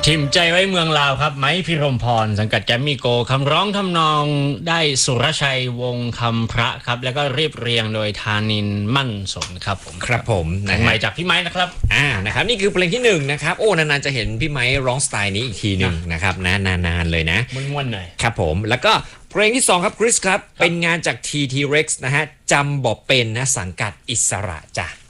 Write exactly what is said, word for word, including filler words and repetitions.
ทิมใจไว้เมืองลาวครับไม้พิรมพรสังกัดแกมมี่โกคำร้องทำนองได้สุรชัยวงคำพระครับแล้วก็เรียบเรียงโดยธานินมั่นสนครับผมครับผมนะใหม่จากพี่ไม้นะครับอ่านะครับนี่คือเพลงที่หนึ่งนะครับโอ้นานๆจะเห็นพี่ไม้ร้องสไตล์นี้อีกทีหนึ่งนะครับนะนานๆเลยนะม้วนๆหน่อยครับผมแล้วก็เพลงที่สองครับคริสครับเป็นงานจาก ที ที Rex นะฮะจำบอกเป็นนะสังกัดอิสระจ้ะ